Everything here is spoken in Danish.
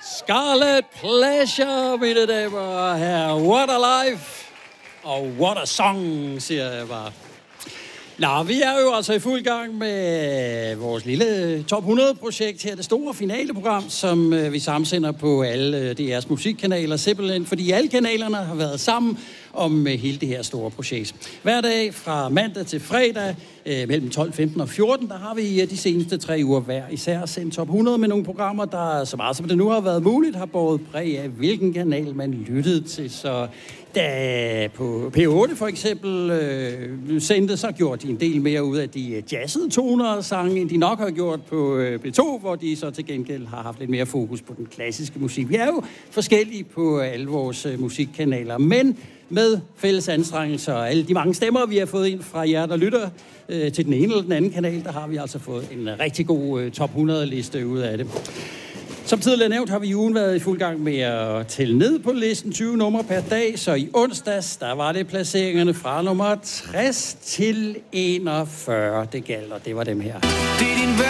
Scarlet Pleasure, mine damer og herrer. What a life, og what a song, siger jeg bare. Nå, vi er jo altså i fuld gang med vores lille Top 100-projekt her. Det store finaleprogram, som vi sammensender på alle DR's musikkanaler. Simpelthen, fordi alle kanalerne har været sammen om hele det her store projekt. Hver dag fra mandag til fredag, mellem 12, 15 og 14, der har vi de seneste 3 uger hver især sendt Top 100 med nogle programmer, der så meget som det nu har været muligt, har båret præg af, hvilken kanal man lyttede til. Så da på P8 for eksempel sendte, så gjorde de en del mere ud af de jazzede toner og sange, end de nok har gjort på P2, hvor de så til gengæld har haft lidt mere fokus på den klassiske musik. Vi er jo forskellige på alle vores musikkanaler, men med fælles anstrengelser og alle de mange stemmer, vi har fået ind fra jer, der lytter til den ene eller den anden kanal, der har vi altså fået en rigtig god Top 100-liste ud af det. Som tidligere nævnt har vi i ugen været i fuld gang med at tælle ned på listen 20 numre per dag, så i onsdags, der var det placeringerne fra nummer 60 til 41, det galt, og det var dem her.